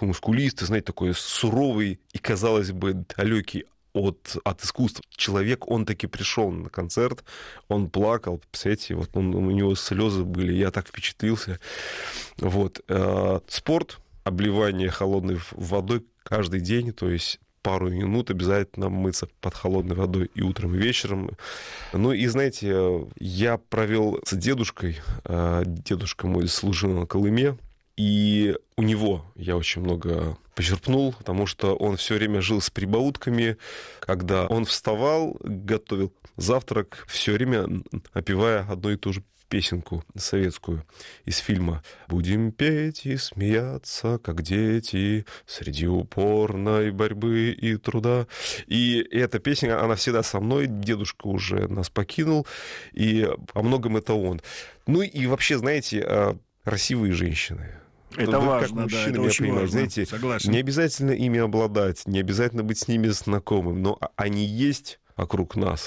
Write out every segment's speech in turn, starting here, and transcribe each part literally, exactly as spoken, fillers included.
такой мускулистый, знаете, такой суровый и, казалось бы, далекий от, от искусства человек, он таки пришел на концерт, он плакал, представляете, вот он, у него слезы были, я так впечатлился. Вот. Спорт, обливание холодной водой каждый день, то есть пару минут обязательно мыться под холодной водой и утром, и вечером. Ну и, знаете, я провел с дедушкой, дедушка мой служил на Колыме, и у него я очень много почерпнул, потому что он все время жил с прибаутками, когда он вставал, готовил завтрак, все время напевая одну и ту же песенку советскую из фильма «Будем петь и смеяться, как дети, среди упорной борьбы и труда». И эта песня, она всегда со мной, дедушка уже нас покинул, и о многом это он. Ну и вообще, знаете, красивые женщины. Это Вы, важно, как мужчина, да, это меня очень понимаете, важно. знаете, Согласен. не обязательно ими обладать, не обязательно быть с ними знакомым, но они есть вокруг нас.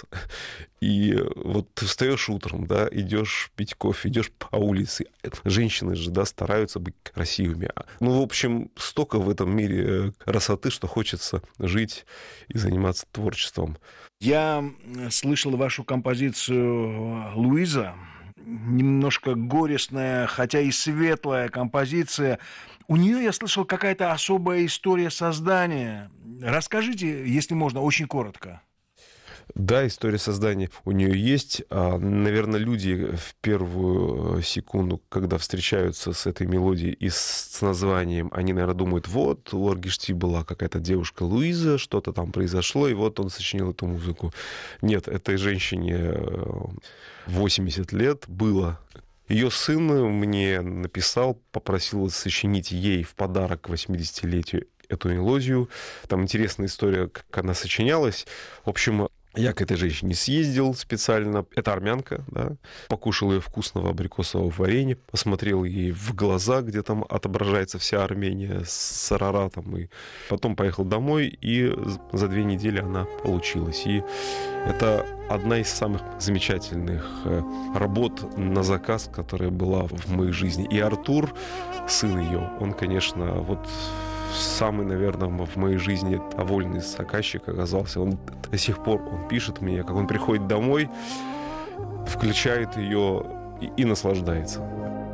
И вот ты встаешь утром, да, идешь пить кофе, идешь по улице. Женщины же, да, стараются быть красивыми. Ну, в общем, столько в этом мире красоты, что хочется жить и заниматься творчеством. Я слышал вашу композицию «Луиза». Немножко горестная, хотя и светлая композиция. У нее, я слышал, какая-то особая история создания. Расскажите, если можно, очень коротко. Да, история создания у нее есть. Наверное, люди в первую секунду, когда встречаются с этой мелодией и с названием, они, наверное, думают, вот, у Оргишти была какая-то девушка Луиза, что-то там произошло, и вот он сочинил эту музыку. Нет, этой женщине восемьдесят лет было. Ее сын мне написал, попросил сочинить ей в подарок к восьмидесятилетию эту мелодию. Там интересная история, как она сочинялась. В общем, я к этой женщине съездил специально. Это армянка, да. Покушал ее вкусного абрикосового варенья, посмотрел ей в глаза, где там отображается вся Армения с Араратом. И потом поехал домой, и за две недели она получилась. И это одна из самых замечательных работ на заказ, которая была в моей жизни. И Артур, сын ее, он, конечно, вот... самый, наверное, в моей жизни довольный заказчик оказался. Он до сих пор он пишет мне, как он приходит домой, включает ее и, и наслаждается.